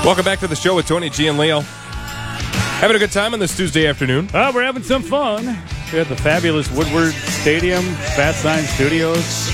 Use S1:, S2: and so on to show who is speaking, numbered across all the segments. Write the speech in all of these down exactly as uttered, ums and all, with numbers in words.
S1: Welcome back to the show with Tony G and Leo. Having a good time on this Tuesday afternoon.
S2: Oh, we're having some fun. We're at the fabulous Woodward Stadium, Fast Sign Studios.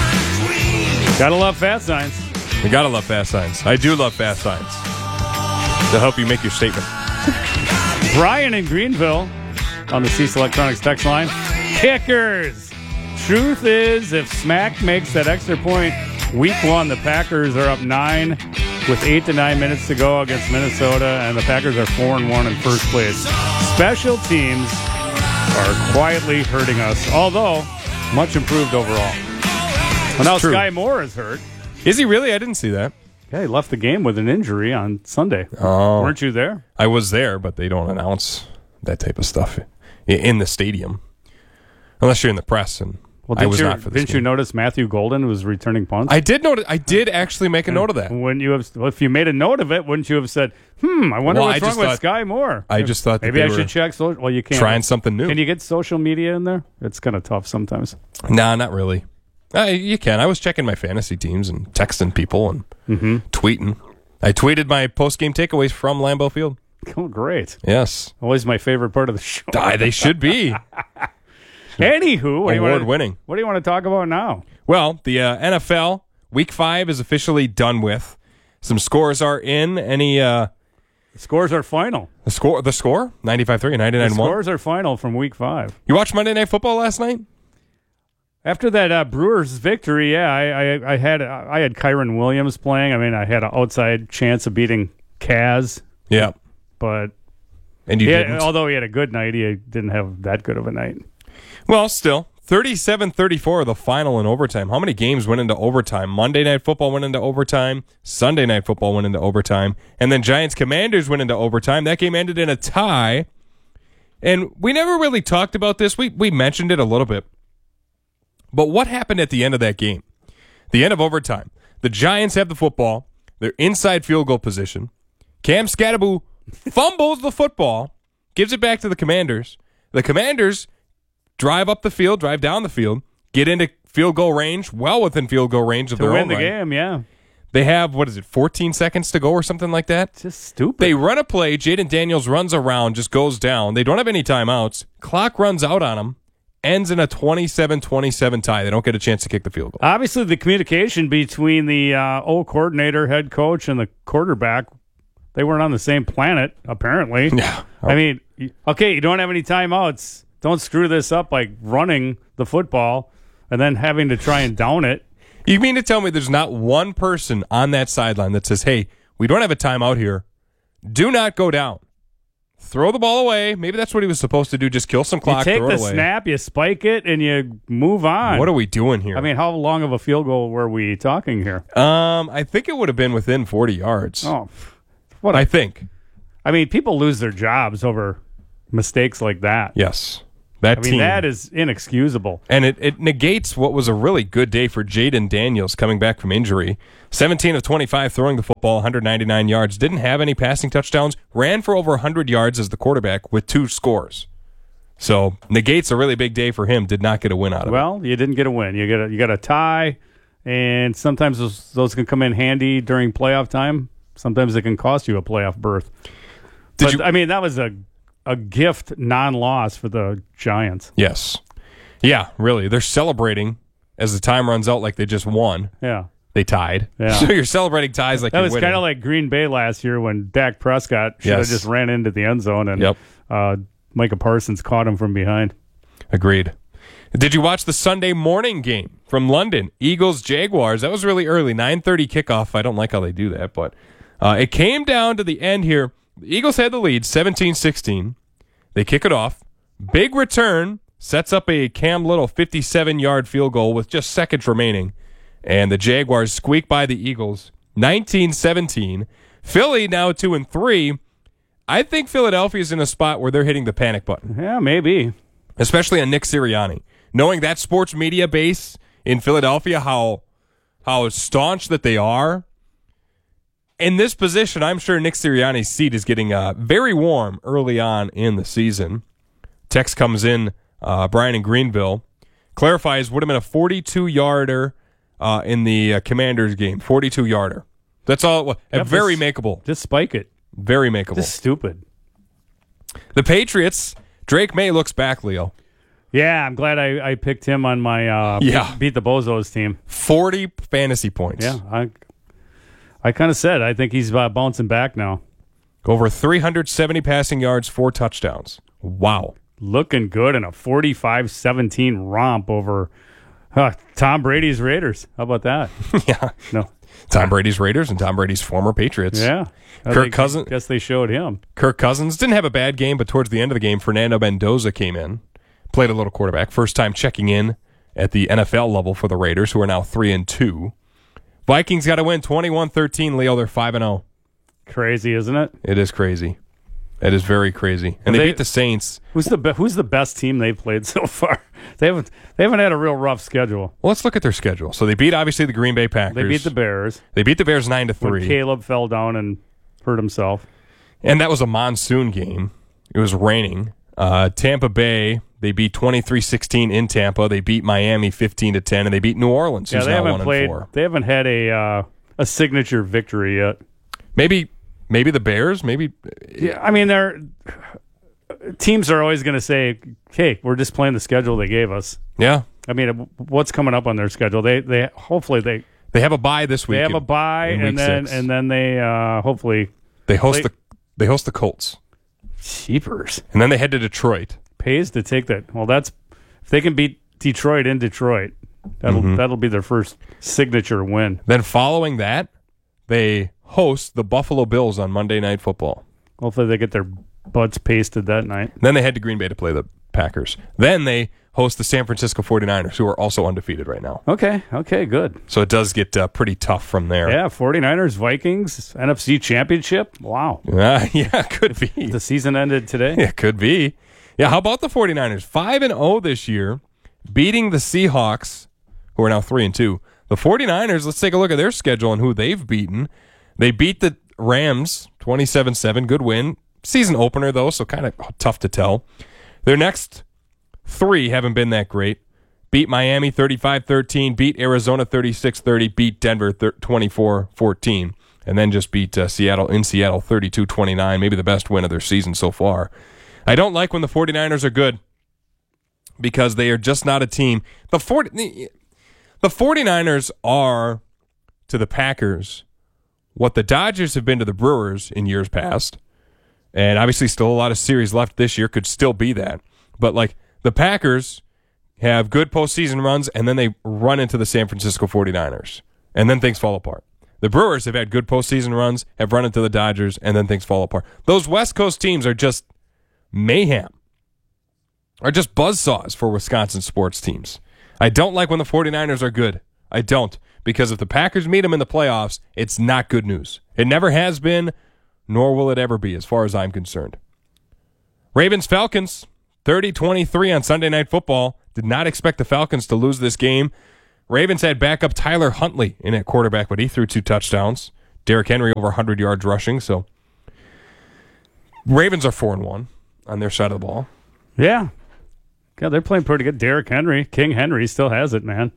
S2: Gotta love Fast Signs.
S1: You gotta love fast signs. I do love fast signs. They'll help you make your statement.
S2: Brian in Greenville on the Cease Electronics text line. Kickers. Truth is, if Smack makes that extra point week one, the Packers are up nine with eight to nine minutes to go against Minnesota, and the Packers are four and one in first place. Special teams are quietly hurting us, although much improved overall. Well, now
S1: true.
S2: Sky Moore is hurt.
S1: Is he really? I didn't see that.
S2: Yeah, he left the game with an injury on Sunday.
S1: Oh.
S2: Weren't you there?
S1: I was there, but they don't announce that type of stuff in the stadium. Unless you're in the press, and
S2: well,
S1: I was
S2: you,
S1: not for this
S2: Didn't
S1: game.
S2: you notice Matthew Golden was returning punts?
S1: I did notice. I did actually make a note of that.
S2: Wouldn't you have, well, if you made a note of it, wouldn't you have said, hmm, I wonder
S1: Well,
S2: what's
S1: I
S2: wrong
S1: just
S2: with
S1: thought-
S2: Sky Moore?
S1: I just thought that
S2: Maybe
S1: they
S2: I
S1: were
S2: should check social. Well, you can't.
S1: trying something new.
S2: Can you get social media in there? It's kind of tough sometimes.
S1: Nah, not really. Uh, you can. I was checking my fantasy teams and texting people and
S2: Mm-hmm.
S1: tweeting. I tweeted my post-game takeaways from Lambeau Field.
S2: Oh, great.
S1: Yes.
S2: Always my favorite part of the show.
S1: Ah, they should be.
S2: Anywho, what do you wanna-
S1: Award-winning.
S2: What do you want to talk about now?
S1: Well, the uh, N F L Week five is officially done with. Some scores are in. Any uh,
S2: The scores are final.
S1: the score? The score? ninety-five three,
S2: The
S1: ninety-nine one.
S2: scores are final from week five.
S1: You watched Monday Night Football last night?
S2: After that uh, Brewers victory, yeah, I, I, I had I had Kyron Williams playing. I mean, I had an outside chance of beating Kaz,
S1: Yeah.
S2: but
S1: And you
S2: he had-
S1: didn't?
S2: although he had a good night, he didn't have that good of a night.
S1: Well, still. thirty-seven thirty-four, the final in overtime. How many games went into overtime? Monday Night Football went into overtime. Sunday Night Football went into overtime. And then Giants Commanders went into overtime. That game ended in a tie. And we never really talked about this. We we mentioned it a little bit. But what happened at the end of that game? The end of overtime. The Giants have the football. They're inside field goal position. Cam Scattaboo fumbles the football, gives it back to the Commanders. The Commanders drive up the field, drive down the field, get into field goal range, well within field goal range of
S2: To
S1: their
S2: win
S1: own
S2: the
S1: line.
S2: game, yeah.
S1: They have, what is it, fourteen seconds to go or something like that?
S2: It's just stupid.
S1: They run a play. Jaden Daniels runs around, just goes down. They don't have any timeouts. Clock runs out on them. Ends in a twenty-seven twenty-seven tie. They don't get a chance to kick the field goal.
S2: Obviously, the communication between the uh, old coordinator, head coach, and the quarterback, they weren't on the same planet, apparently.
S1: Yeah.
S2: I mean, y- okay, you don't have any timeouts. Don't screw this up by running the football and then having to try and down it.
S1: You mean to tell me there's not one person on that sideline that says, hey, we don't have a timeout here. Do not go down. Throw the ball away. Maybe that's what he was supposed to do. Just kill some clock.
S2: You take
S1: throw
S2: the
S1: it away.
S2: snap, you spike it, and you move on.
S1: What are we doing here?
S2: I mean, how long of a field goal were we talking here?
S1: um, I think it would have been within forty yards.
S2: Oh, what a,
S1: I think.
S2: I mean, people lose their jobs over mistakes like that.
S1: Yes. That
S2: I mean,
S1: team.
S2: that is inexcusable.
S1: And it, it negates what was a really good day for Jaden Daniels coming back from injury. seventeen of twenty-five throwing the football, one hundred ninety-nine yards. Didn't have any passing touchdowns. Ran for over one hundred yards as the quarterback with two scores. So negates a really big day for him. Did not get a win out of it.
S2: Well, you didn't get a win. You get a, you got a tie, and sometimes those, those can come in handy during playoff time. Sometimes it can cost you a playoff berth.
S1: Did
S2: but,
S1: you-
S2: I mean, that was a a gift non-loss for the Giants.
S1: Yes. Yeah, really. They're celebrating as the time runs out like they just won.
S2: Yeah.
S1: They tied.
S2: Yeah.
S1: So you're celebrating ties like
S2: That
S1: you're
S2: was
S1: winning.
S2: kind of like Green Bay last year when Dak Prescott should have
S1: Yes.
S2: just ran into the end zone and
S1: Yep.
S2: uh, Micah Parsons caught him from behind.
S1: Agreed. Did you watch the Sunday morning game from London? Eagles-Jaguars. That was really early, nine thirty kickoff. I don't like how they do that, but uh, it came down to the end here. The Eagles had the lead, seventeen sixteen. They kick it off. Big return. Sets up a Cam Little fifty-seven-yard field goal with just seconds remaining. And the Jaguars squeak by the Eagles, nineteen seventeen. Philly now two and three. I think Philadelphia's in a spot where they're hitting the panic button,
S2: Yeah, maybe.
S1: especially on Nick Sirianni. Knowing that sports media base in Philadelphia, how how staunch that they are. In this position, I'm sure Nick Sirianni's seat is getting uh, very warm early on in the season. Text comes in, uh, Brian in Greenville, clarifies would have been a forty-two-yarder uh, in the uh, Commanders game, forty-two-yarder. That's all. Well,
S2: Yep,
S1: very
S2: just-
S1: makeable.
S2: Just spike it.
S1: Very makeable.
S2: Just stupid.
S1: The Patriots, Drake May looks back, Leo.
S2: Yeah, I'm glad I, I picked him on my uh,
S1: Yeah.
S2: beat, beat the Bozos team.
S1: forty fantasy points.
S2: Yeah, I I kind of said I think he's uh, bouncing back now.
S1: Over three hundred seventy passing yards, four touchdowns. Wow.
S2: Looking good in a forty-five seventeen romp over uh, Tom Brady's Raiders. How about that?
S1: Yeah.
S2: No.
S1: Tom Brady's Raiders and Tom Brady's former Patriots.
S2: Yeah. I
S1: Kirk
S2: think-
S1: Cousins.
S2: Guess they showed him.
S1: Kirk Cousins didn't have a bad game, but towards the end of the game, Fernando Mendoza came in, played a little quarterback. First time checking in at the N F L level for the Raiders, who are now three and two. Vikings got to win twenty-one thirteen. Leo, they're five and zero.
S2: Crazy, isn't it?
S1: It is crazy. It is very crazy, and they,
S2: They-
S1: beat the Saints.
S2: Who's the be- Who's the best team they've played so far? They haven't They haven't had a real rough schedule.
S1: Well, let's look at their schedule. So they beat obviously the Green Bay Packers.
S2: They beat the Bears.
S1: They beat the Bears nine to
S2: When
S1: three,
S2: Caleb fell down and hurt himself.
S1: and that was a monsoon game. It was raining. Uh, Tampa Bay, they beat twenty-three sixteen in Tampa. They beat Miami fifteen to ten, and they beat New Orleans,
S2: Yeah,
S1: who's
S2: they
S1: now
S2: haven't
S1: one
S2: played.
S1: and four.
S2: They haven't had a uh, a signature victory yet.
S1: Maybe, maybe the Bears. Maybe
S2: Yeah, I mean, they're teams are always going to say, "Hey, we're just playing the schedule they gave us."
S1: yeah.
S2: I mean, what's coming up on their schedule? They they hopefully they
S1: They have a bye this week.
S2: they have
S1: in-
S2: a bye,
S1: in week
S2: and then
S1: six.
S2: and then they uh, hopefully
S1: they host
S2: play-
S1: the they host the Colts,
S2: cheapers
S1: and then they head to Detroit.
S2: pays to take that. Well, that's if they can beat Detroit in Detroit, that'll
S1: Mm-hmm.
S2: that'll be their first signature win.
S1: Then following that, they host the Buffalo Bills on Monday Night Football.
S2: Hopefully, they get their butts pasted that night.
S1: Then they head to Green Bay to play the Packers. Then they host the San Francisco forty-niners, who are also undefeated right now.
S2: Okay, okay, good.
S1: So it does get uh, pretty tough from there.
S2: Yeah, forty-niners, Vikings, N F C Championship. Wow.
S1: Uh, yeah, could be.
S2: The season ended today.
S1: Yeah, could be. Yeah, how about the forty-niners? five and oh this year, beating the Seahawks, who are now three and two. The forty-niners, let's take a look at their schedule and who they've beaten. They beat the Rams twenty-seven seven, good win. Season opener, though, so kind of tough to tell. Their next three haven't been that great. Beat Miami thirty-five thirteen, beat Arizona thirty-six thirty, beat Denver twenty-four fourteen, and then just beat uh, Seattle in Seattle thirty-two twenty-nine, maybe the best win of their season so far. I don't like when the forty-niners are good because they are just not a team. The forty, the, the forty-niners are to the Packers what the Dodgers have been to the Brewers in years past. And obviously still a lot of series left this year, could still be that. But like the Packers have good postseason runs and then they run into the San Francisco forty-niners. And then things fall apart. The Brewers have had good postseason runs, have run into the Dodgers, and then things fall apart. Those West Coast teams are just mayhem. Are just buzzsaws for Wisconsin sports teams. I don't like when the forty-niners are good. I don't. Because if the Packers meet them in the playoffs, it's not good news. It never has been, nor will it ever be, as far as I'm concerned. Ravens-Falcons, thirty twenty-three on Sunday Night Football. Did not expect the Falcons to lose this game. Ravens had backup Tyler Huntley in at quarterback, but he threw two touchdowns. Derrick Henry over one hundred yards rushing. So Ravens are four and one on their side of the ball.
S2: Yeah. Yeah, they're playing pretty good. Derrick Henry, King Henry still has it, man.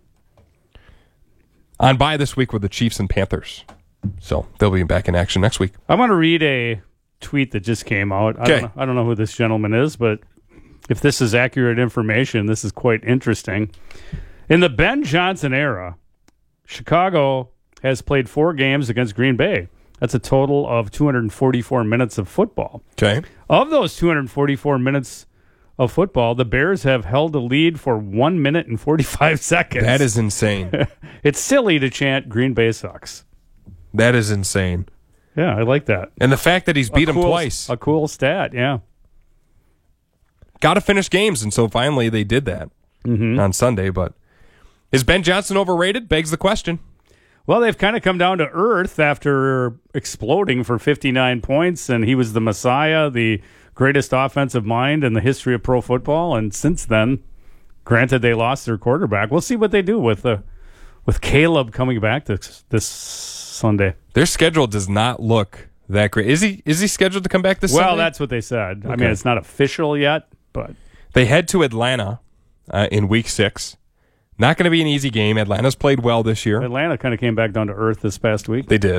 S1: On bye this week with the Chiefs and Panthers. So they'll be back in action next week.
S2: I want to read a tweet that just came out. I,
S1: Okay.
S2: don't know, I don't know who this gentleman is, but if this is accurate information, this is quite interesting. In the Ben Johnson era, Chicago has played four games against Green Bay. That's a total of two hundred forty-four minutes of football.
S1: Okay.
S2: Of those two hundred forty-four minutes of football, the Bears have held a lead for one minute and forty-five seconds.
S1: That is insane.
S2: It's silly to chant Green Bay sucks.
S1: That is insane.
S2: Yeah, I like that.
S1: And the fact that he's beat
S2: A
S1: him
S2: cool-
S1: twice.
S2: A cool stat, yeah.
S1: Got to finish games, and so finally they did that
S2: Mm-hmm.
S1: on Sunday. But is Ben Johnson overrated? Begs the question.
S2: Well, they've kind of come down to earth after exploding for fifty-nine points, and he was the Messiah, the greatest offensive mind in the history of pro football. And since then, granted, they lost their quarterback. We'll see what they do with the with Caleb coming back this this Sunday.
S1: Their schedule does not look that great. Is he? Is he scheduled to come back this
S2: Well,
S1: Sunday?
S2: that's what they said. I
S1: Okay.
S2: mean, it's not official yet, but
S1: They head to Atlanta uh, in week six. Not going to be an easy game. Atlanta's played well this year.
S2: Atlanta kind of came back down to earth this past week.
S1: They did.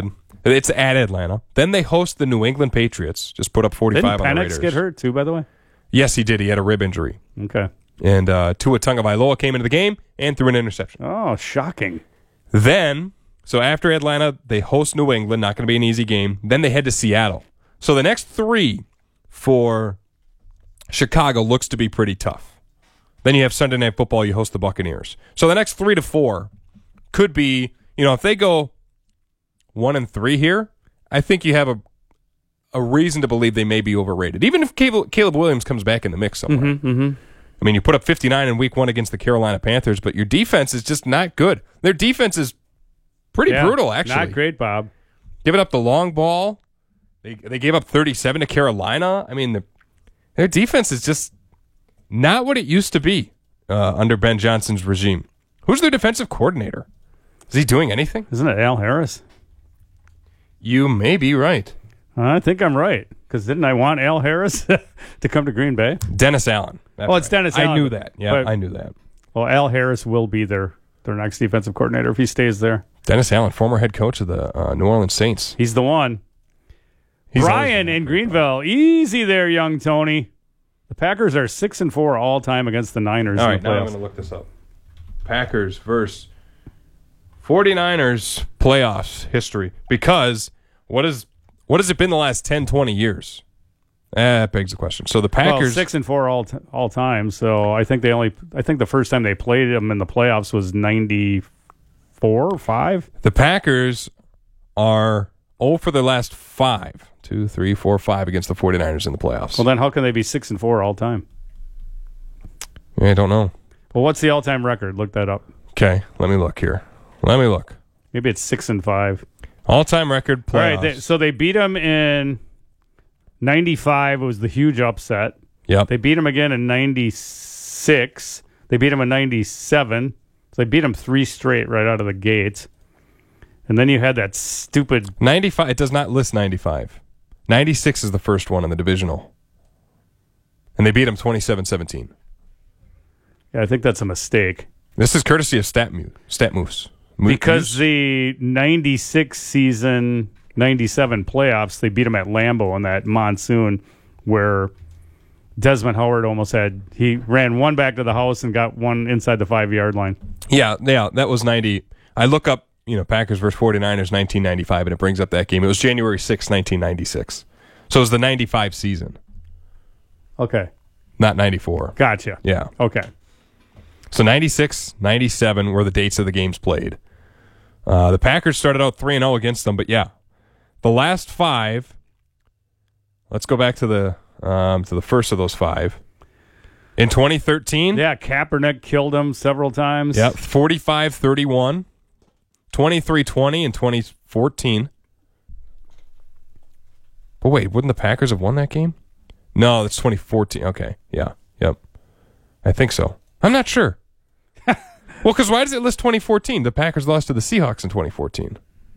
S1: It's at Atlanta. Then they host the New England Patriots. Just put up forty-five
S2: Didn't
S1: on the
S2: Penix
S1: Raiders.
S2: get hurt too, by the way?
S1: Yes, he did. He had a rib injury.
S2: Okay.
S1: And uh, Tua Tagovailoa came into the game and threw an interception.
S2: Oh, shocking.
S1: Then, so after Atlanta, they host New England. Not going to be an easy game. Then they head to Seattle. So the next three for Chicago looks to be pretty tough. Then you have Sunday Night Football. You host the Buccaneers. So the next three to four could be, you know, if they go one and three here, I think you have a a reason to believe they may be overrated. Even if Caleb, Caleb Williams comes back in the mix somewhere.
S2: Mm-hmm, mm-hmm.
S1: I mean, you put up fifty-nine in week one against the Carolina Panthers, but your defense is just not good. Their defense is pretty
S2: Yeah,
S1: brutal, actually.
S2: Not great, Bob.
S1: Giving up the long ball. They they gave up thirty-seven to Carolina. I mean, the, their defense is just not what it used to be uh, under Ben Johnson's regime. Who's their defensive coordinator? Is he doing anything?
S2: Isn't it Al Harris?
S1: You may be right.
S2: I think I'm right, because didn't I want Al Harris to come to Green Bay?
S1: Dennis Allen. That's
S2: Oh, it's
S1: right.
S2: Dennis
S1: I
S2: Allen.
S1: knew that. Yeah,
S2: But-
S1: I knew that.
S2: Well, Al Harris will be their, their next defensive coordinator if he stays there.
S1: Dennis Allen, former head coach of the uh, New Orleans Saints.
S2: He's the one.
S1: He's
S2: Brian
S1: always-
S2: in Greenville. Easy there, young Tony. The Packers are six and four all time against the Niners
S1: All
S2: in
S1: right,
S2: the
S1: now I'm
S2: playoffs.
S1: going to look this up. Packers versus forty-niners playoffs history. Because what is what has it been the last ten, twenty years? That begs the question. So the
S2: Well,
S1: Packers,
S2: six and four all t- all time. So I think they only. I think the first time they played them in the playoffs was ninety-four or five.
S1: the Packers are oh for their last five. Two, three, four, five against the forty-niners in the playoffs.
S2: Well, then how can they be six and four all time?
S1: I don't know.
S2: Well, what's the all time record? Look that up.
S1: Okay, let me look here. Let me look.
S2: Maybe it's six and five.
S1: All-time record playoffs.
S2: All right. They, so they beat them in ninety-five. It was the huge upset.
S1: Yep.
S2: They beat them again in ninety-six. They beat them in ninety-seven. So they beat them three straight right out of the gate. And then you had that stupid.
S1: ninety-five. It does not list ninety-five. ninety-six is the first one in the divisional. And they beat them twenty-seven seventeen.
S2: Yeah, I think that's a mistake.
S1: This is courtesy of Stat, Mu- Stat Moose. Mo-
S2: Because
S1: Moose?
S2: the ninety-six season, ninety-seven playoffs, they beat them at Lambeau in that monsoon where Desmond Howard almost had, he ran one back to the house and got one inside the five-yard line.
S1: Yeah, yeah, that was ninety. I look up, you know, Packers versus forty-niners nineteen ninety-five, and it brings up that game. It was January sixth, nineteen ninety-six. So it was the ninety-five season,
S2: Okay.
S1: not ninety-four.
S2: Gotcha.
S1: Yeah.
S2: Okay.
S1: So ninety-six, ninety-seven were the dates of the games played. Uh, the Packers started out three and oh against them, but yeah. The last five, let's go back to the um, to the first of those five. In twenty thirteen,
S2: Yeah, Kaepernick killed him several times.
S1: yeah, forty-five thirty-one, twenty-three twenty in twenty fourteen. But wait, wouldn't the Packers have won that game? No, that's twenty fourteen. Okay, yeah, yep. I think so. I'm not sure. Well, because why does it list twenty fourteen? The Packers lost to the Seahawks in twenty fourteen.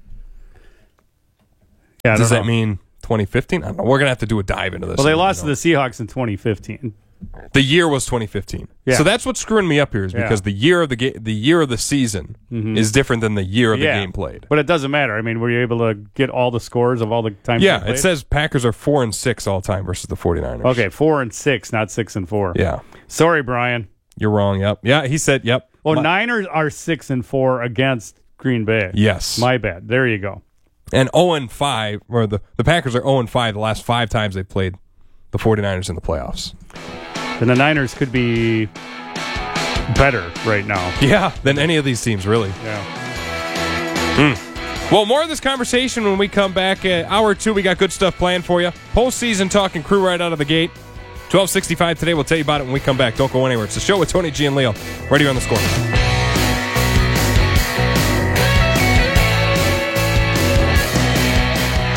S2: Yeah, I
S1: Does
S2: don't
S1: that
S2: know.
S1: mean twenty fifteen? I don't know. We're going to have to do a dive into this.
S2: Well, they
S1: one,
S2: lost
S1: you know.
S2: to the Seahawks in twenty fifteen.
S1: The year was twenty fifteen.
S2: Yeah.
S1: So that's what's screwing me up here is
S2: Yeah.
S1: because the year of the ga- the year of the season is different than the year of
S2: Yeah.
S1: the game played.
S2: But it doesn't matter. I mean, were you able to get all the scores of all the times
S1: Yeah,
S2: they played?
S1: it says Packers are four and six all time versus the forty-niners.
S2: Okay, four and six, not six and four.
S1: Yeah.
S2: Sorry, Brian.
S1: You're wrong. Yep. Yeah, he said, yep.
S2: Well,
S1: My-
S2: Niners are six and four against Green Bay.
S1: Yes.
S2: My bad. There you go.
S1: and oh and five, or the, the Packers are oh and five the last five times they've played the forty-niners in the playoffs.
S2: And the Niners could be better right now.
S1: Yeah, than any of these teams, really.
S2: Yeah.
S1: Well, more of this conversation when we come back. Uh, hour two, we got good stuff planned for you. Postseason talking crew right out of the gate. twelve sixty-five today. We'll tell you about it when we come back. Don't go anywhere. It's the show with Tony G and Leo. Right here on The Score.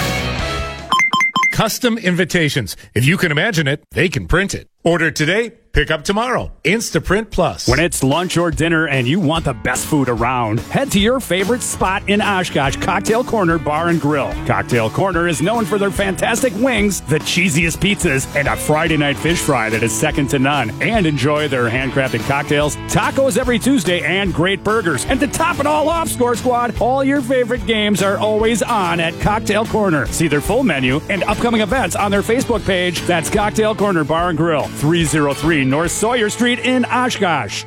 S3: Custom invitations. If you can imagine it, they can print it. Order today. Pay Pick up tomorrow. Instaprint Plus.
S2: When it's lunch or dinner and you want the best food around, head to your favorite spot in Oshkosh, Cocktail Corner Bar and Grill. Cocktail Corner is known for their fantastic wings, the cheesiest pizzas, and a Friday night fish fry that is second to none. And enjoy their handcrafted cocktails, tacos every Tuesday, and great burgers. And to top it all off, Score Squad, all your favorite games are always on at Cocktail Corner. See their full menu and upcoming events on their Facebook page. That's Cocktail Corner Bar and Grill, three oh three North Sawyer Street in Oshkosh.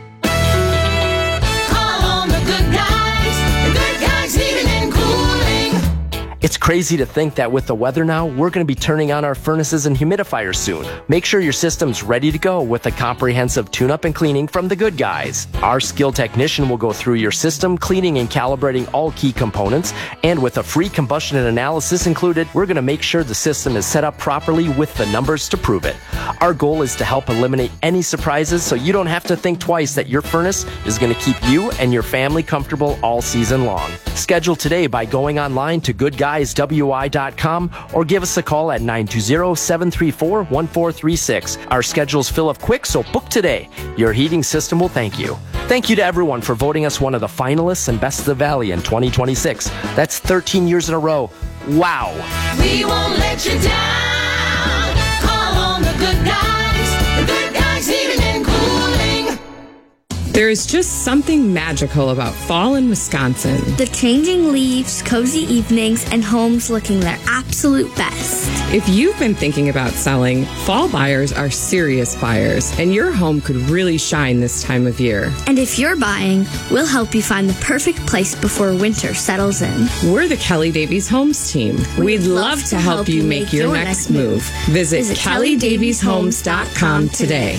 S4: Call on the good guys, the good guys heating and cooling.
S5: It's crazy to think that with the weather now, we're going to be turning on our furnaces and humidifiers soon. Make sure your system's ready to go with a comprehensive tune-up and cleaning from the good guys. Our skilled technician will go through your system, cleaning and calibrating all key components, and with a free combustion analysis included, we're going to make sure the system is set up properly with the numbers to prove it. Our goal is to help eliminate any surprises so you don't have to think twice that your furnace is going to keep you and your family comfortable all season long. Schedule today by going online to good guys w i dot com or give us a call at nine two zero, seven three four, one four three six. Our schedules fill up quick, so book today. Your heating system will thank you. Thank you to everyone for voting us one of the finalists and Best of the Valley in twenty twenty-six. That's thirteen years in a row. Wow.
S4: We won't let you down. Call on the good guys, the good guys heating and cooling.
S6: There is just something magical about fall in Wisconsin.
S7: The changing leaves, cozy evenings, and homes looking their absolute best.
S6: If you've been thinking about selling, fall buyers are serious buyers, and your home could really shine this time of year.
S7: And if you're buying, we'll help you find the perfect place before winter settles in.
S6: We're the Kelly Davies Homes team. We'd, We'd love, love to help you make your, your next move. move. Visit, Visit kelly davies homes dot com today.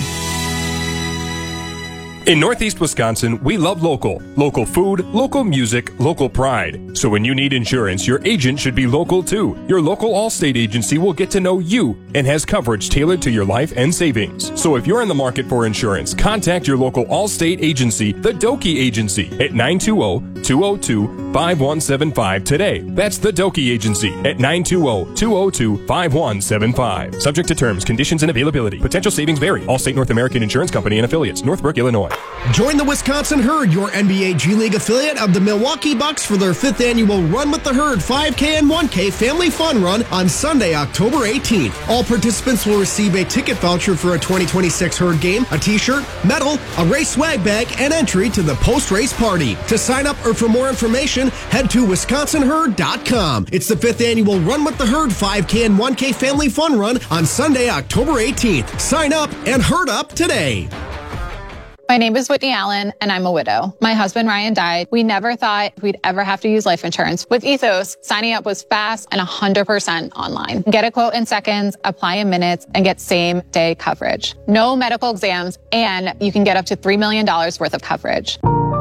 S1: In Northeast Wisconsin, we love local. Local food, local music, local pride. So when you need insurance, your agent should be local too. Your local Allstate agency will get to know you and has coverage tailored to your life and savings. So if you're in the market for insurance, contact your local Allstate agency, the Doki Agency, at nine two zero, two zero two, five one seven five today. That's the Doki Agency at nine two zero, two zero two, five one seven five. Subject to terms, conditions, and availability. Potential savings vary. Allstate North American Insurance Company and affiliates. Northbrook, Illinois.
S8: Join the Wisconsin Herd, your N B A G League affiliate of the Milwaukee Bucks, for their fifth annual Run with the Herd five K and one K Family Fun Run on Sunday, October eighteenth. All participants will receive a ticket voucher for a twenty twenty-six Herd game, a t-shirt, medal, a race swag bag, and entry to the post-race party. To sign up or for more information, head to wisconsin herd dot com. It's the fifth annual Run with the Herd five K and one K Family Fun Run on Sunday, October eighteenth. Sign up and herd up today.
S9: My name is Whitney Allen, and I'm a widow. My husband, Ryan, died. We never thought we'd ever have to use life insurance. With Ethos, signing up was fast and one hundred percent online. Get a quote in seconds, apply in minutes, and get same-day coverage. No medical exams, and you can get up to three million dollars worth of coverage.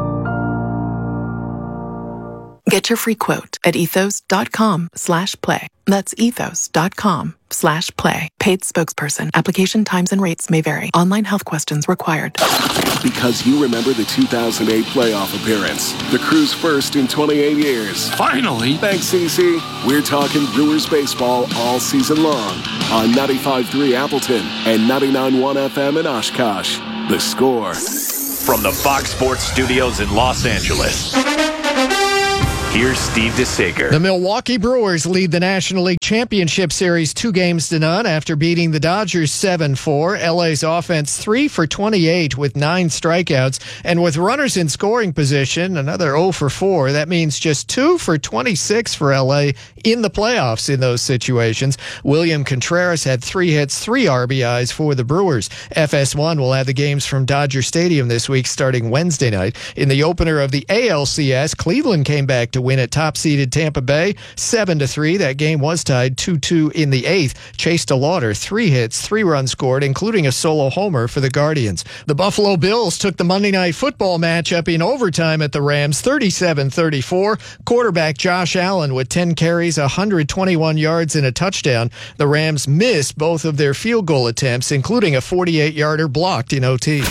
S10: Get your free quote at ethos.com slash play. That's ethos.com slash play. Paid spokesperson. Application times and rates may vary. Online health questions required.
S11: Because you remember the two thousand eight playoff appearance. The Crew's first in twenty-eight years.
S3: Finally.
S11: Thanks, C C. We're talking Brewers baseball all season long on ninety-five point three Appleton and ninety-nine point one F M in Oshkosh. The Score.
S12: From the Fox Sports Studios in Los Angeles, here's Steve DeSager.
S13: The Milwaukee Brewers lead the National League Championship Series two games to none after beating the Dodgers seven four. L A's offense three for twenty-eight with nine strikeouts. And with runners in scoring position, another oh for four. That means just two for twenty-six for L A in the playoffs in those situations. William Contreras had three hits, three R B Is for the Brewers. F S one will have the games from Dodger Stadium this week starting Wednesday night. In the opener of the A L C S, Cleveland came back to win at top-seeded Tampa Bay seven to three. That game was tied two two in the eighth. Chase DeLauder, three hits, three runs scored, including a solo homer for the Guardians. The Buffalo Bills took the Monday Night Football matchup in overtime at the Rams thirty-seven thirty-four. Quarterback Josh Allen with ten carries, one hundred twenty-one yards, and a touchdown. The Rams missed both of their field goal attempts, including a forty-eight yarder blocked in O T.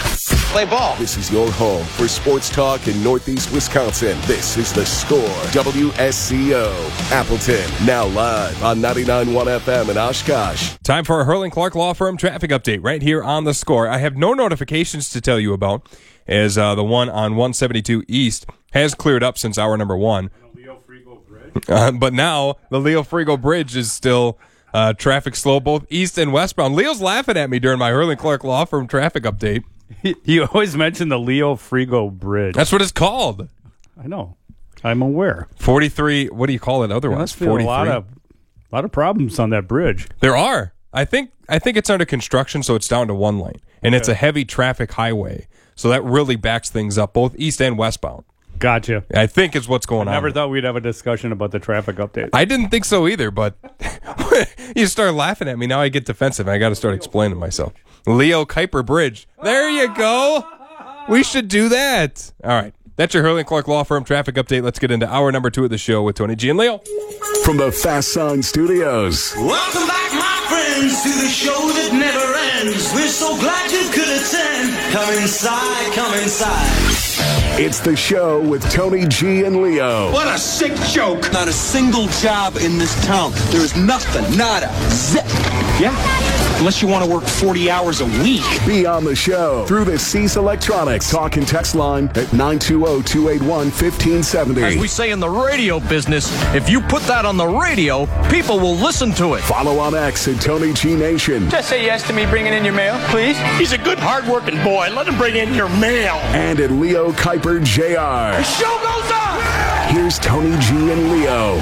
S14: play ball.
S11: This is your home for sports talk in Northeast Wisconsin. This is The Score, W S C O, Appleton. Now live on ninety-nine point one F M in Oshkosh.
S1: Time for a Hurling Clark Law Firm traffic update right here on The Score. I have no notifications to tell you about, as uh, the one on one seventy-two East has cleared up since hour number one. Uh, but now the Leo Frigo Bridge is still uh, traffic slow, both east and westbound. Leo's laughing at me during my Hurling Clark Law Firm traffic update.
S2: You always mention the Leo Frigo Bridge.
S1: That's what it's called.
S2: I know. I'm aware.
S1: forty-three, what do you call it otherwise?
S2: There must be a lot of, lot of problems on that bridge.
S1: There are. I think I think it's under construction, so it's down to one lane. And
S2: Okay.
S1: it's a heavy traffic highway, so that really backs things up, both east and westbound.
S2: Gotcha.
S1: I think is what's going
S2: I
S1: on.
S2: never thought we'd have a discussion about the traffic update.
S1: I didn't think so either, but you start laughing at me. Now I get defensive. I got to start explaining myself. Leo Kuiper Bridge. There you go. We should do that. All right. That's your Hurling Clark Law Firm traffic update. Let's get into hour number two of the show with Tony G and Leo.
S11: From the Fast Sign Studios,
S4: Welcome back, my friends, to the show that never ends. We're so glad you could attend. Come inside, come inside.
S11: it's the show with Tony G and Leo.
S14: What a sick joke. Not a single job in this town. There's nothing. Nada. Zip. Yeah. Unless you want to work forty hours a week.
S11: Be on the show through the Cease Electronics talk and text line at nine two zero, two eight one, one five seven zero.
S15: As we say in the radio business, if you put that on the radio, people will listen to it.
S11: Follow on X at Tony G Nation.
S15: Just say yes to me bringing in your mail, please. He's a good, hard-working boy. Let him bring in your mail.
S11: And at Leo Kuiper J R.
S15: The show goes on.
S11: Here's Tony G and Leo.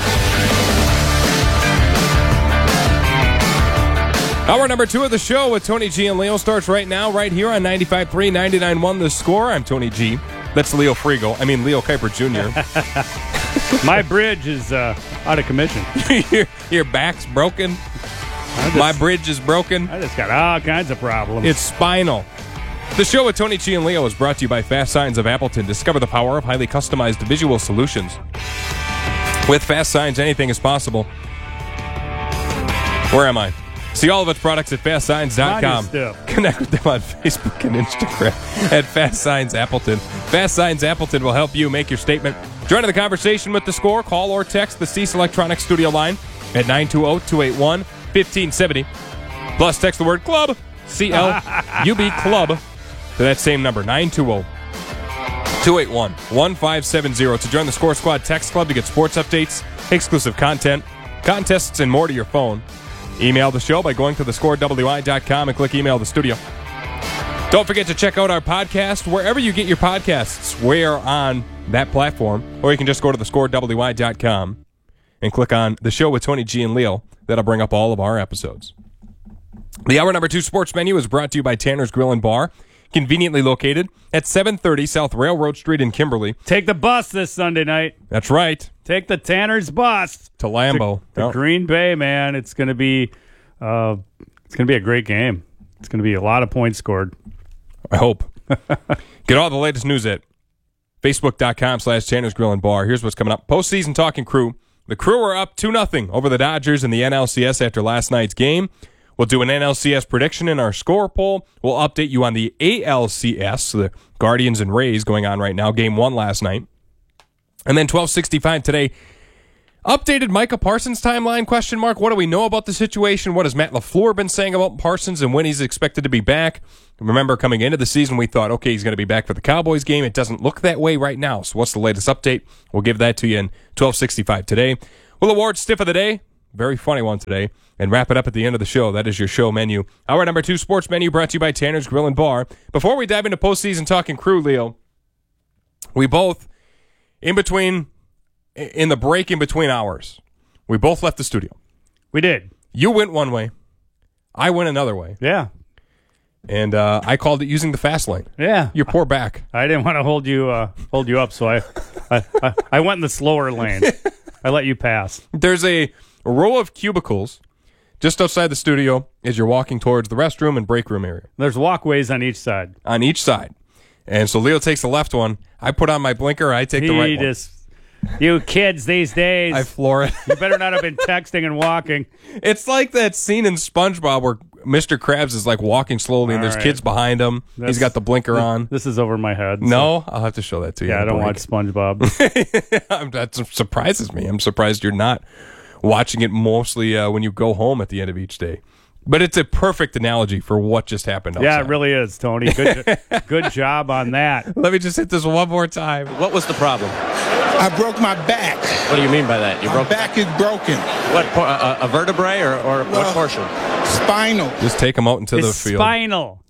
S1: Hour number two of the show with Tony G and Leo starts right now, right here on ninety-five point three, ninety-nine point one The Score. I'm Tony G. That's Leo Frigo. I mean, Leo Kuiper Junior
S2: My bridge is uh, out of commission.
S1: your, your back's broken.
S2: Just,
S1: My bridge is broken.
S2: I just got all kinds of problems.
S1: It's spinal. The show with Tony G and Leo is brought to you by Fast Signs of Appleton. Discover the power of highly customized visual solutions. With Fast Signs, anything is possible. Where am I? See all of its products at fast signs dot com. Connect with them on Facebook and Instagram at Fast Signs Appleton. Fast Signs Appleton will help you make your statement. Join in the conversation with The Score. Call or text the Cease Electronics studio line at nine two zero, two eight one, one five seven zero. Plus, text the word club, C L U B club, to that same number, nine two zero, two eight one, one five seven zero, to join the Score Squad text club to get sports updates, exclusive content, contests, and more to your phone. Email the show by going to the score W I dot com and click email the studio. Don't forget to check out our podcast wherever you get your podcasts. We're on that platform, or you can just go to the score W I dot com and click on the show with Tony G and Leo. That'll bring up all of our episodes. The hour number two sports menu is brought to you by Tanner's Grill and Bar, conveniently located at seven thirty South Railroad Street in Kimberly.
S2: Take the bus this Sunday night.
S1: That's right.
S2: Take the Tanner's bus
S1: to Lambeau.
S2: To, to
S1: oh.
S2: Green Bay, man. It's going to be uh, it's going to be a great game. It's going to be a lot of points scored.
S1: I hope. Get all the latest news at facebook dot com slash Tanner's Grill and Bar. Here's what's coming up. Postseason Talking Crew. The Crew are up two nothing over the Dodgers in the N L C S after last night's game. We'll do an N L C S prediction in our score poll. We'll update you on the A L C S, the Guardians and Rays going on right now. Game one last night. And then twelve sixty-five today. Updated Micah Parsons timeline, question mark. What do we know about the situation? What has Matt LaFleur been saying about Parsons and when he's expected to be back? Remember, coming into the season, we thought, okay, he's going to be back for the Cowboys game. It doesn't look that way right now. So what's the latest update? We'll give that to you in twelve sixty-five today. We'll award Stiff of the Day. Very funny one today. And wrap it up at the end of the show. That is your show menu. Hour number two sports menu brought to you by Tanner's Grill and Bar. Before we dive into postseason Talking Crew, Leo, we both, in between, in the break in between hours, we both left the studio.
S2: We did.
S1: You went one way. I went another way.
S2: Yeah.
S1: And uh, I called it using the fast lane.
S2: Yeah.
S1: Your poor back.
S2: I didn't want to hold you uh, hold you up, so I, I, I, I went in the slower lane. I let you pass.
S1: There's a row of cubicles just outside the studio as you're walking towards the restroom and break room area.
S2: There's walkways on each side.
S1: On each side. And so Leo takes the left one. I put on my blinker. I take
S2: he
S1: the right
S2: just, one. You kids these days.
S1: I floor it.
S2: You better not have been texting and walking.
S1: It's like that scene in SpongeBob where Mister Krabs is like walking slowly, and
S2: All
S1: there's
S2: right.
S1: kids behind him.
S2: That's-
S1: He's got the blinker
S2: th-
S1: on.
S2: This is over my head.
S1: No, I'll have to show that to you.
S2: Yeah, I
S1: in a
S2: don't
S1: break.
S2: watch SpongeBob.
S1: I'm- that surprises me. I'm surprised you're not watching it mostly uh, when you go home at the end of each day. But it's a perfect analogy for what just happened outside.
S2: Yeah, it really is, Tony. Good, jo- good job on that.
S1: Let me just hit this one more time.
S16: What was the problem?
S17: I broke my back.
S16: What do you mean by that? You
S17: My
S16: broke
S17: back is broken.
S16: what? por- A, a vertebrae or, or what
S17: Well,
S16: portion?
S17: Spinal.
S1: Just take them out into the
S2: It's
S1: field.
S2: spinal.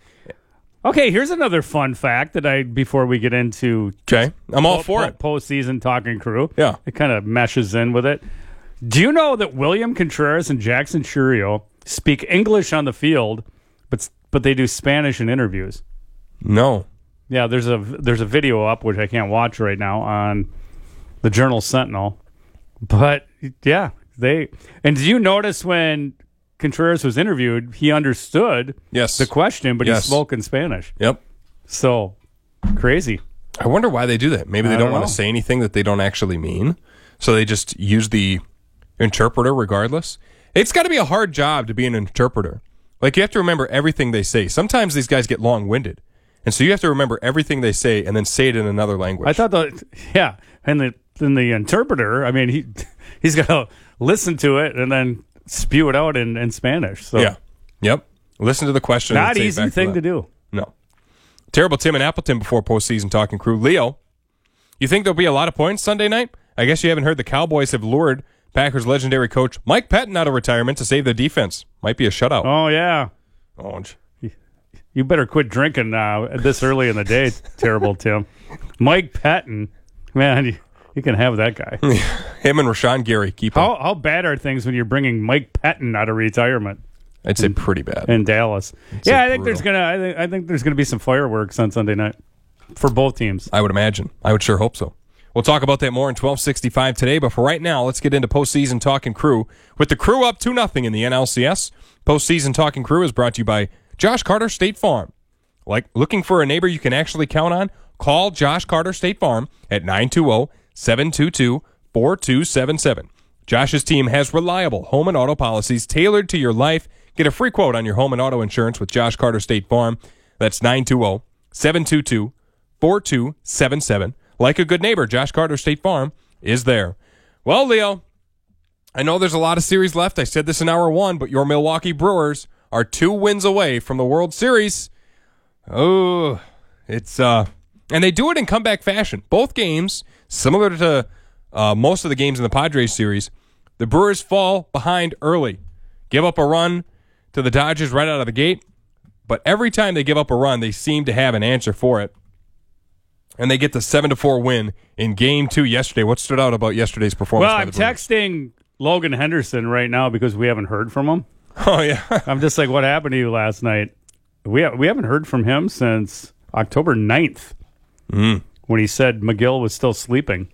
S2: Okay, here's another fun fact that I before we get into
S1: Okay, I'm all
S2: po-
S1: for
S2: po-
S1: it.
S2: postseason talking crew.
S1: Yeah.
S2: It kind of meshes in with it. Do you know that William Contreras and Jackson Churio speak English on the field, but but they do Spanish in interviews?
S1: No.
S2: Yeah, there's a there's a video up which I can't watch right now on the Journal Sentinel. But yeah, they and did you notice when Contreras was interviewed, he understood
S1: Yes.
S2: the question, but
S1: Yes.
S2: he spoke in Spanish.
S1: Yep.
S2: So crazy.
S1: I wonder why they do that. Maybe they
S2: I
S1: don't,
S2: don't
S1: want
S2: know.
S1: to say anything that they don't actually mean. So they just use the interpreter regardless. It's got to be a hard job to be an interpreter. Like, you have to remember everything they say. Sometimes these guys get long-winded. And so you have to remember everything they say and then say it in another language.
S2: I thought that yeah, and the and the interpreter, I mean he he's got to listen to it and then spew it out in, in Spanish. So
S1: Yeah. Yep. Listen to the question. and
S2: not
S1: say it
S2: easy
S1: back
S2: thing
S1: them.
S2: to do.
S1: No. Terrible Tim and Appleton before postseason talking crew. Leo, you think there'll be a lot of points Sunday night? I guess you haven't heard the Cowboys have lured Packers legendary coach Mike Pettin out of retirement to save their defense. Might be a shutout.
S2: Oh yeah.
S1: Oh,
S2: You better quit drinking uh, this early in the day, terrible Tim. Mike Patton, man, you, you can have that guy.
S1: Him and Rashawn Gary keep him.
S2: How how bad are things when you're bringing Mike Patton out of retirement
S1: I'd say pretty bad.
S2: in Dallas?
S1: I'd
S2: Yeah,
S1: say
S2: I think there's
S1: brutal.
S2: gonna I think, I think there's gonna be some fireworks on Sunday night for both teams.
S1: I would imagine. I would sure hope so. We'll talk about that more in twelve sixty-five today, but for right now, let's get into postseason talking crew. With the crew up two nothing in the N L C S, postseason talking crew is brought to you by Josh Carter State Farm. Like looking for a neighbor you can actually count on? Call Josh Carter State Farm at nine two zero, seven two two, four two seven seven. Josh's team has reliable home and auto policies tailored to your life. Get a free quote on your home and auto insurance with Josh Carter State Farm. That's nine two zero, seven two two, four two seven seven. Like a good neighbor, Josh Carter State Farm is there. Well, Leo, I know there's a lot of series left. I said this in hour one, but your Milwaukee Brewers are two wins away from the World Series. Oh, it's uh, and they do it in comeback fashion. Both games, similar to uh, most of the games in the Padres series, the Brewers fall behind early, give up a run to the Dodgers right out of the gate. But every time they give up a run, they seem to have an answer for it, and they get the seven to four win in Game Two yesterday. What stood out about yesterday's performance?
S2: Well,
S1: by
S2: I'm
S1: the Brewers?
S2: texting Logan Henderson right now because we haven't heard from him.
S1: Oh yeah,
S2: I'm just like, what happened to you last night? We ha- we haven't heard from him since October ninth
S1: mm.
S2: when he said McGill was still sleeping.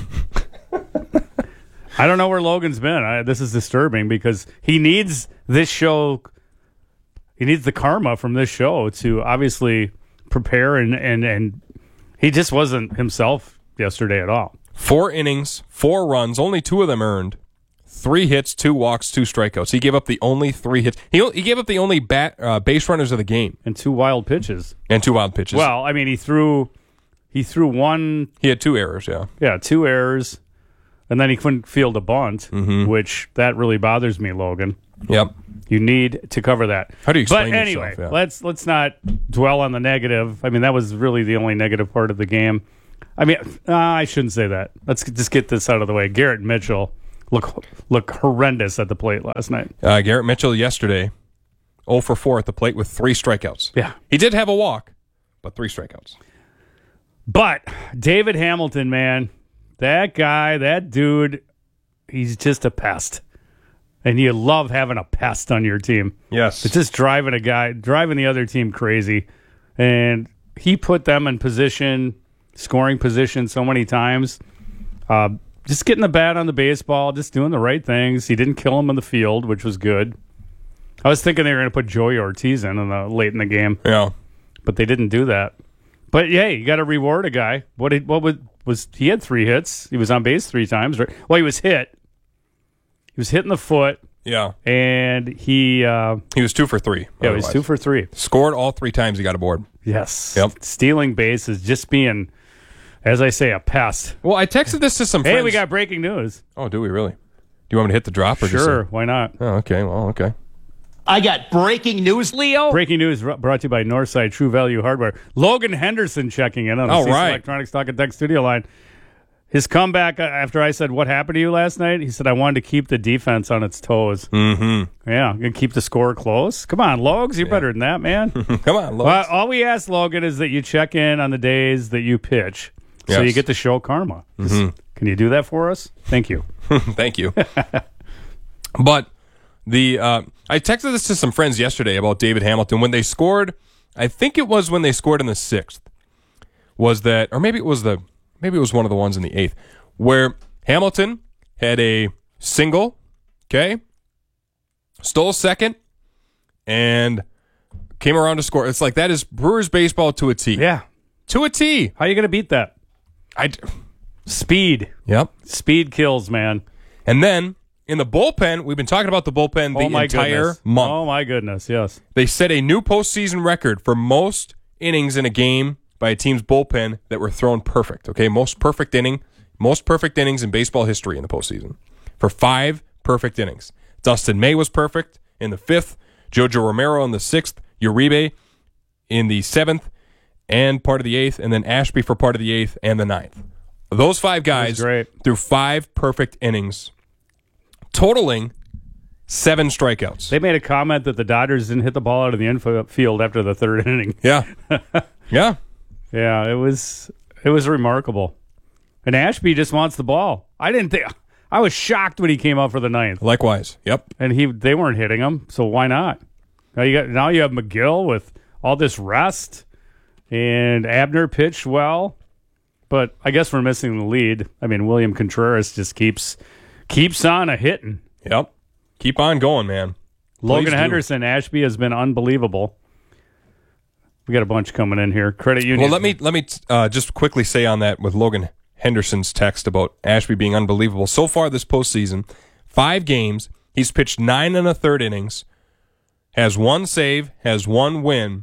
S2: I don't know where Logan's been. I, this is disturbing because he needs this show. He needs the karma from this show to obviously prepare, and, and, and he just wasn't himself yesterday at all.
S1: Four innings, four runs, only two of them earned. Three hits, two walks, two strikeouts. He gave up the only three hits. He he gave up the only bat uh, base runners of the game,
S2: and two wild pitches.
S1: And two wild pitches.
S2: Well, I mean, he threw he threw one.
S1: He had two errors. Yeah,
S2: yeah, two errors, and then he couldn't field a bunt,
S1: Mm-hmm.
S2: which that really bothers me, Logan.
S1: Yep,
S2: you need to cover that.
S1: How do you explain
S2: But anyway,
S1: yourself? Yeah.
S2: let's let's not dwell on the negative. I mean, that was really the only negative part of the game. I mean, uh, I shouldn't say that. Let's just get this out of the way. Garrett Mitchell look look horrendous at the plate last night.
S1: Uh, Garrett Mitchell yesterday, zero for four at the plate with three strikeouts.
S2: Yeah,
S1: he did have a walk, but three strikeouts.
S2: But David Hamilton, man, that guy, that dude, he's just a pest. And you love having a pest on your team.
S1: Yes.
S2: It's just driving a guy, driving the other team crazy. And he put them in position, scoring position so many times. Uh, just getting the bat on the baseball, just doing the right things. He didn't kill him in the field, which was good. I was thinking they were going to put Joey Ortiz in, in the, late in the game.
S1: Yeah.
S2: But they didn't do that. But, yeah, you got to reward a guy. What did, what was, was he had three hits. He was on base three times. Right? Well, he was hit. He was hit in the foot.
S1: Yeah.
S2: And he uh,
S1: he was two for three.
S2: Yeah, he was two for three.
S1: Scored all three times he got aboard.
S2: Yes.
S1: Yep.
S2: Stealing base is just being, as I say, a pest.
S1: Well, I texted this to some
S2: Hey,
S1: friends.
S2: we got breaking news.
S1: Oh, do we really? Do you want me to hit the drop or just
S2: Sure,
S1: say-
S2: why not?
S1: Oh, okay. Well, okay.
S18: I got breaking news, Leo.
S2: Breaking news br- brought to you by Northside True Value Hardware. Logan Henderson checking in on the
S1: All
S2: C C
S1: right.
S2: Electronics Talk and Text studio line. His comeback uh, after I said, what happened to you last night? He said, I wanted to keep the defense on its toes.
S1: Mm-hmm.
S2: Yeah, I'm going to keep the score close. Come on, Logs. You're better than that, man.
S1: Come on, Logs.
S2: Well, all we ask, Logan, is that you check in on the days that you pitch so
S1: Yes.
S2: you get to show karma. Just-
S1: Mhm.
S2: Can you do that for us? Thank you.
S1: Thank you. But the uh, I texted this to some friends yesterday about David Hamilton when they scored. I think it was when they scored in the sixth. Was that, or maybe it was the, maybe it was one of the ones in the eighth, where Hamilton had a single, okay, stole second, and came around to score. It's like that is Brewers baseball to a T.
S2: Yeah,
S1: to a T.
S2: How are you going to beat that?
S1: I
S2: speed.
S1: Yep,
S2: speed kills, man.
S1: And then in the bullpen, we've been talking about the bullpen the
S2: oh my
S1: entire
S2: goodness.
S1: month.
S2: Oh my goodness, yes.
S1: They set a new postseason record for most innings in a game by a team's bullpen that were thrown perfect. Okay, most perfect inning, most perfect innings in baseball history in the postseason for five perfect innings. Dustin May was perfect in the fifth, Jojo Romero in the sixth, Uribe in the seventh and part of the eighth, and then Ashby for part of the eighth and the ninth. Those five guys threw five perfect innings, totaling seven strikeouts.
S2: They made a comment that the Dodgers didn't hit the ball out of the infield after the third inning.
S1: Yeah. Yeah.
S2: Yeah, it was it was remarkable. And Ashby just wants the ball. I didn't think I was shocked when he came up for the ninth.
S1: Likewise. Yep.
S2: And he they weren't hitting him, so why not? Now you got now you have McGill with all this rest, and Abner pitched well, but I guess we're missing the lead. I mean, William Contreras just keeps keeps on a hitting.
S1: Yep. Keep on going, man.
S2: Logan
S1: Please do.
S2: Henderson, Ashby has been unbelievable. We got a bunch coming in here. Credit Union.
S1: Well, let me let me uh, just quickly say on that with Logan Henderson's text about Ashby being unbelievable. So far this postseason, five games, he's pitched nine and a third innings, has one save, has one win.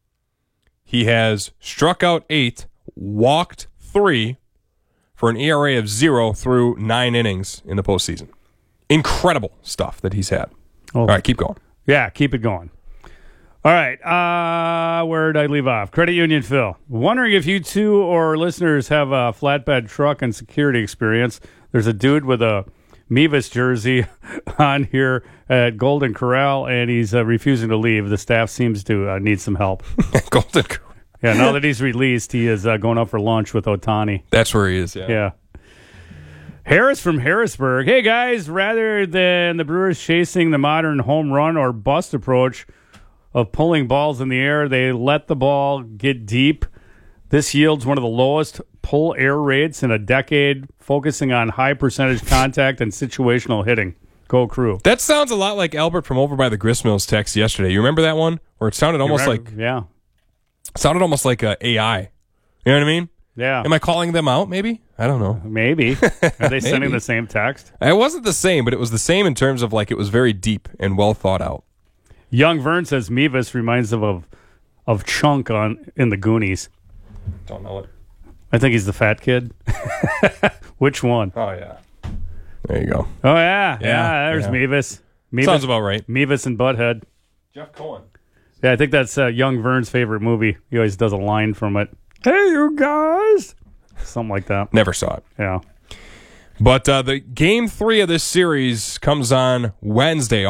S1: He has struck out eight, walked three, for an E R A of zero through nine innings in the postseason. Incredible stuff that he's had.
S2: Oh.
S1: All right, keep going.
S2: Yeah, keep it going. All right, uh, where did I leave off? Credit Union Phil. Wondering if you two or listeners have a flatbed truck and security experience. There's a dude with a Mevis jersey on here at Golden Corral, and he's uh, refusing to leave. The staff seems to uh, need some help.
S1: Golden Corral.
S2: Yeah, now that he's released, he is uh, going out for lunch with Otani.
S1: That's where he is, yeah.
S2: Yeah. Harris from Harrisburg. Hey, guys, rather than the Brewers chasing the modern home run or bust approach of pulling balls in the air, they let the ball get deep. This yields one of the lowest pull air rates in a decade, focusing on high percentage contact and situational hitting. Go Crew.
S1: That sounds a lot like Albert from over by the Gristmills text yesterday. You remember that one? Where it sounded almost
S2: remember-
S1: like
S2: yeah.
S1: sounded almost like a A I. You know what I mean?
S2: Yeah.
S1: Am I calling them out, maybe? I don't know.
S2: Maybe. Are they sending
S1: Maybe.
S2: the same text?
S1: It wasn't the same, but it was the same in terms of like it was very deep and well thought out.
S2: Young Vern says Mevis reminds him of of Chunk on in the Goonies.
S1: Don't know it.
S2: I think he's the fat kid. Which one?
S1: Oh, yeah. There you go.
S2: Oh, yeah. Yeah,
S1: Yeah,
S2: there's
S1: yeah.
S2: Mevis. Mevis.
S1: Sounds about right.
S2: Mevis and Butthead.
S1: Jeff Cohen.
S2: Yeah, I think that's uh, Young Vern's favorite movie. He always does a line from it. Hey, you guys. Something like that.
S1: Never saw it.
S2: Yeah.
S1: But uh, the game three of this series comes on Wednesday.